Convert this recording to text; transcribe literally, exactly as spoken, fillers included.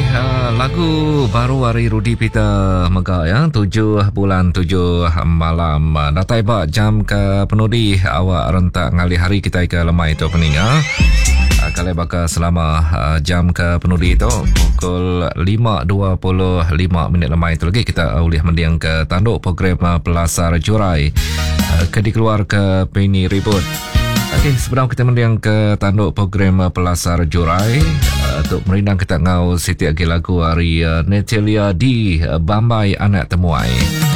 uh, lagu baru hari Rudi Peter Megah ya, tujuh bulan tujuh malam. Uh, dah tiba jam ke penudi awak rentak ngali hari kita ke lemai itu peninga. Uh, kalau bakal selama uh, jam ke penudi itu pukul lima dua puluh lima minit lemai itu lagi kita boleh mendiang ke tanduk program uh, Pelasar Jurai uh, ke dikeluar ke Penny Ribut. Okey, sebelum kita mendiang ke tanduk program uh, Pelasar Jurai uh, untuk merindang kita ngau setiap lagu hari uh, Natalia di uh, Bambai Anak Temuai.